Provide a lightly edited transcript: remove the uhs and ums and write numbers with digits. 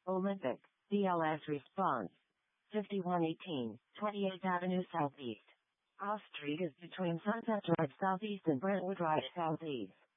Olympic, BLS response. 5118, 28th Avenue Southeast. Off Street is between Sunset Drive Southeast and Brentwood Drive Southeast.